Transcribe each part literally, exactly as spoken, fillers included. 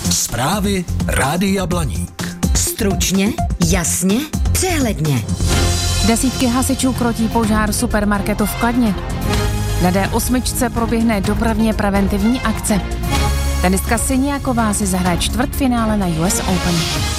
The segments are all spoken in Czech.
Zprávy Rádia Blaník. Stručně, jasně, přehledně. Desítky hasičů krotí požár supermarketu v Kladně. Na D osm proběhne dopravně preventivní akce. Tenistka Siniaková si zahraje čtvrtfinále na U S Open.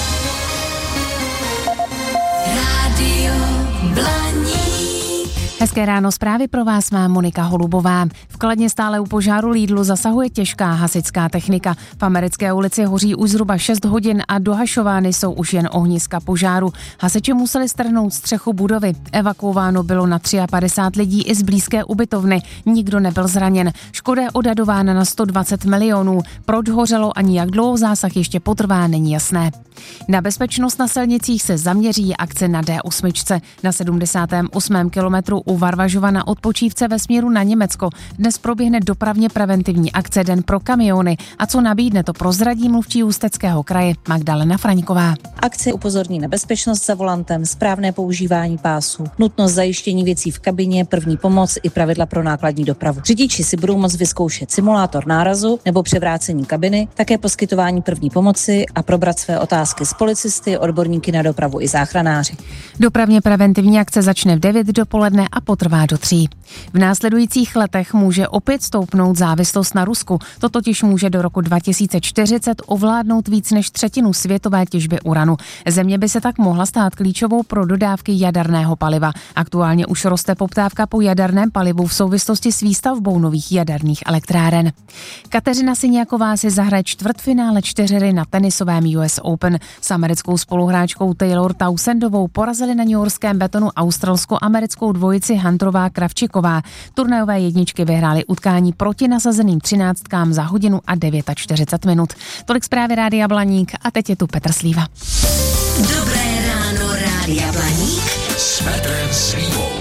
Rádio Blaník. Hezké ráno, zprávy pro vás má Monika Holubová. V Kladně stále u požáru Lidlu zasahuje těžká hasičská technika. V Americké ulici hoří už zhruba šest hodin a dohašovány jsou už jen ohniska požáru. Hasiči museli strhnout střechu budovy. Evakuováno bylo na padesát tři lidí i z blízké ubytovny. Nikdo nebyl zraněn. Škoda je odhadována na sto dvacet milionů. Proč hořelo ani jak dlouho zásah ještě potrvá, není jasné. Na bezpečnost na silnicích se zaměří akce na D osm. Na sedmdesátém osmém kilometru u Varvažova na odpočívce ve směru na Německo dnes proběhne dopravně preventivní akce Den pro kamiony. A co nabídne, to prozradí mluvčí Ústeckého kraje Magdalena Fraňková. Akce upozorní na bezpečnost za volantem, správné používání pásů, nutnost zajištění věcí v kabině, první pomoc i pravidla pro nákladní dopravu. Řidiči si budou moct vyzkoušet simulátor nárazu nebo převrácení kabiny, také poskytování první pomoci a probrat své otázky s policisty, odborníky na dopravu i záchranáři. Dopravně preventivní akce začne v devět dopoledne a potrvá do tří. V následujících letech může opět stoupnout závislost na Rusku. To totiž může do roku dva tisíce čtyřicet ovládnout víc než třetinu světové těžby uranu. Země by se tak mohla stát klíčovou pro dodávky jaderného paliva. Aktuálně už roste poptávka po jaderném palivu v souvislosti s výstavbou nových jaderných elektráren. Kateřina Siniaková si zahraje čtvrtfinále čtyřhry na tenisovém U S Open. S americkou spoluhráčkou Taylor Townsendovou porazili na newyorském betonu australsko-americkou dvojici Hunterová Kravčiková. Turnajové jedničky vyhrály utkání proti nasazeným třináctkám za hodinu a čtyřicet devět minut. Tolik zprávy Rádia Blaník a teď je tu Petr Slíva. Dobré ráno, Rádia Blaník. S Petrem Slívou.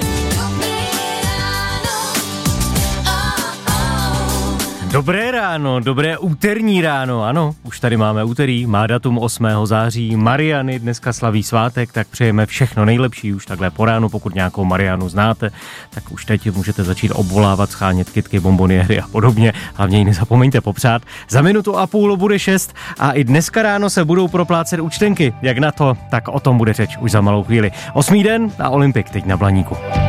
Dobré ráno, dobré úterní ráno, ano, už tady máme úterý, má datum osmého září, Mariany dneska slaví svátek, tak přejeme všechno nejlepší už takhle po ránu, pokud nějakou Marianu znáte, tak už teď můžete začít obvolávat, schánět kytky, bomboniéry a podobně, hlavně ji nezapomeňte popřát. Za minutu a půl bude šest a i dneska ráno se budou proplácet účtenky, jak na to, tak o tom bude řeč už za malou chvíli. Osmý den a Olympik teď na Blaníku.